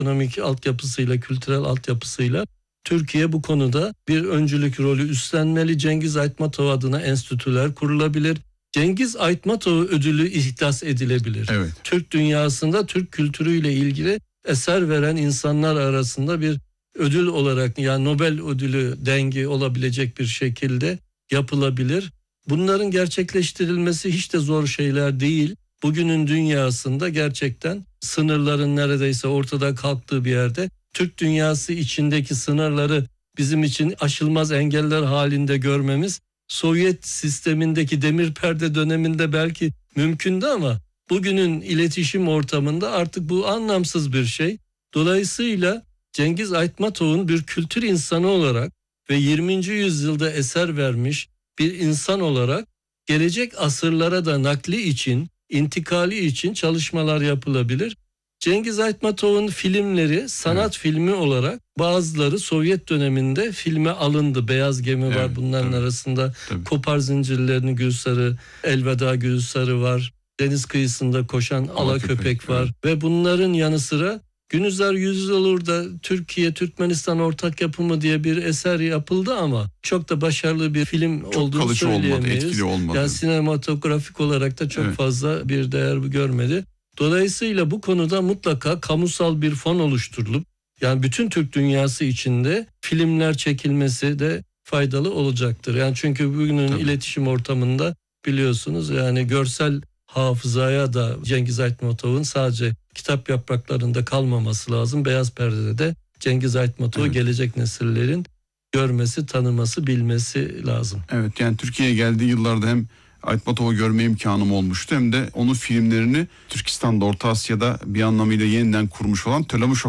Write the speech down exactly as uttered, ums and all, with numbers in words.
ekonomik altyapısıyla, kültürel altyapısıyla Türkiye bu konuda bir öncülük rolü üstlenmeli. Cengiz Aytmatov adına enstitüler kurulabilir. Cengiz Aytmatov ödülü ihdas edilebilir. Evet. Türk dünyasında Türk kültürüyle ilgili eser veren insanlar arasında bir ödül olarak, yani Nobel ödülü dengi olabilecek bir şekilde yapılabilir. Bunların gerçekleştirilmesi hiç de zor şeyler değil. Bugünün dünyasında gerçekten sınırların neredeyse ortada kalktığı bir yerde Türk dünyası içindeki sınırları bizim için aşılmaz engeller halinde görmemiz Sovyet sistemindeki demir perde döneminde belki mümkündü ama bugünün iletişim ortamında artık bu anlamsız bir şey. Dolayısıyla Cengiz Aytmatov'un bir kültür insanı olarak ve yirminci yüzyılda eser vermiş bir insan olarak gelecek asırlara da nakli için, intikali için çalışmalar yapılabilir. Cengiz Aytmatov'un filmleri sanat evet. filmi olarak bazıları Sovyet döneminde filme alındı. Beyaz Gemi evet, var bunların tabii, arasında. Tabii. Kopar Zincirlerini Gülsarı, Elveda Gülsarı var. Deniz Kıyısında Koşan Alaköpek, Alaköpek var. Evet. Ve bunların yanı sıra Günüzar Yüzyılur'da Türkiye Türkmenistan ortak yapımı diye bir eser yapıldı ama çok da başarılı bir film çok olduğunu söyleyemeyiz. Olmadı, etkili olmadı. Yani sinematografik olarak da çok evet. fazla bir değer görmedi. Dolayısıyla bu konuda mutlaka kamusal bir fon oluşturulup yani bütün Türk dünyası içinde filmler çekilmesi de faydalı olacaktır. Yani çünkü bugünün Tabii. iletişim ortamında biliyorsunuz yani görsel hafızaya da Cengiz Aytmatov'un sadece kitap yapraklarında kalmaması lazım. Beyaz perdede de Cengiz Aytmatov'u evet. gelecek nesillerin görmesi, tanıması, bilmesi lazım. Evet, yani Türkiye'ye geldiği yıllarda hem Aytmatov'u görme imkanım olmuştu hem de onun filmlerini Türkistan'da, Orta Asya'da bir anlamıyla yeniden kurmuş olan Tölemüşov